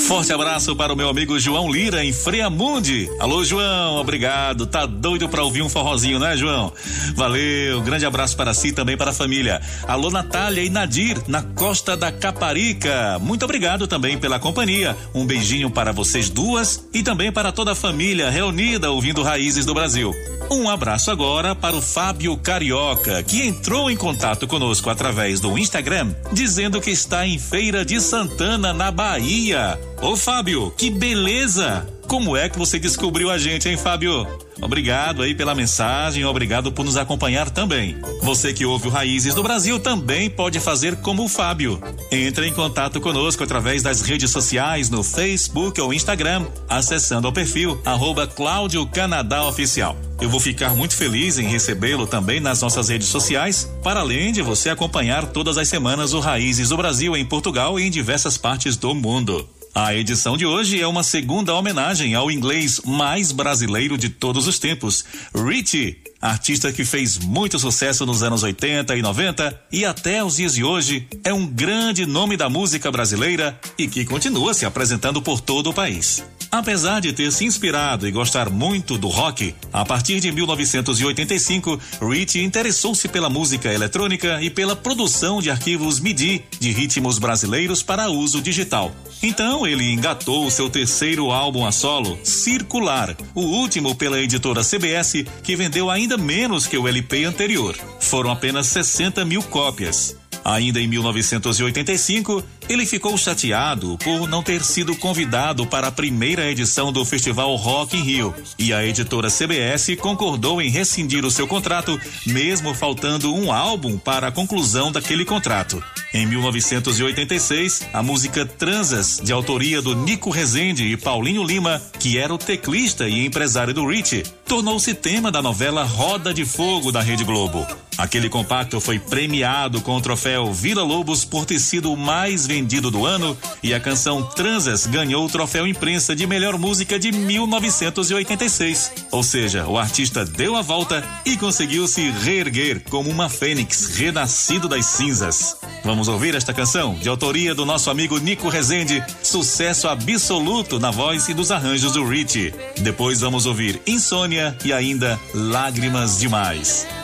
Forte abraço para o meu amigo João Lira, em Freamundi. Alô, João, obrigado. Tá doido pra ouvir um forrozinho, né, João? Valeu, grande abraço para si e também para a família. Alô, Natália e Nadir, na Costa da Caparica. Muito obrigado também pela companhia. Um beijinho para vocês duas e também para toda a família reunida ouvindo Raízes do Brasil. Um abraço agora para o Fábio Carioca, que entrou em contato conosco através do Instagram, dizendo que está em Feira de Santana, na Bahia. Ô Fábio, que beleza! Como é que você descobriu a gente, hein, Fábio? Obrigado aí pela mensagem, obrigado por nos acompanhar também. Você que ouve o Raízes do Brasil também pode fazer como o Fábio. Entre em contato conosco através das redes sociais, no Facebook ou Instagram, acessando o perfil @Cláudio Canadá Oficial. Eu vou ficar muito feliz em recebê-lo também nas nossas redes sociais, para além de você acompanhar todas as semanas o Raízes do Brasil em Portugal e em diversas partes do mundo. A edição de hoje é uma segunda homenagem ao inglês mais brasileiro de todos os tempos, Richie, artista que fez muito sucesso nos anos 80 e 90 e até os dias de hoje é um grande nome da música brasileira e que continua se apresentando por todo o país. Apesar de ter se inspirado e gostar muito do rock, a partir de 1985, Richie interessou-se pela música eletrônica e pela produção de arquivos MIDI de ritmos brasileiros para uso digital. Então ele engatou o seu terceiro álbum a solo, Circular, o último pela editora CBS, que vendeu ainda menos que o LP anterior. Foram apenas 60 mil cópias. Ainda em 1985, ele ficou chateado por não ter sido convidado para a primeira edição do Festival Rock in Rio, e a editora CBS concordou em rescindir o seu contrato, mesmo faltando um álbum para a conclusão daquele contrato. Em 1986, a música Transas, de autoria do Nico Rezende e Paulinho Lima, que era o teclista e empresário do Richie, tornou-se tema da novela Roda de Fogo da Rede Globo. Aquele compacto foi premiado com o troféu Vila Lobos por ter sido o mais vendido do ano, e a canção Transas ganhou o troféu imprensa de melhor música de 1986. Ou seja, o artista deu a volta e conseguiu se reerguer como uma fênix renascido das cinzas. Vamos ouvir esta canção, de autoria do nosso amigo Nico Rezende, sucesso absoluto na voz e dos arranjos do Richie. Depois vamos ouvir Insônia e ainda Lágrimas Demais.